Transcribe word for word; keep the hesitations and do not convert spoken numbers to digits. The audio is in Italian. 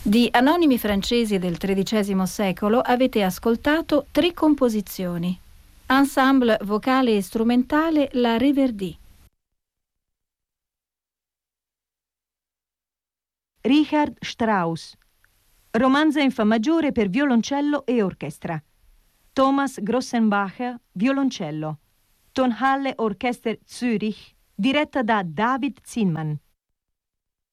Di anonimi francesi del tredicesimo secolo avete ascoltato tre composizioni. Ensemble vocale e strumentale La Riverdì. Richard Strauss. Romanza in fa maggiore per violoncello e orchestra. Thomas Grossenbacher, violoncello. Tonhalle Orchester Zürich, diretta da David Zinman.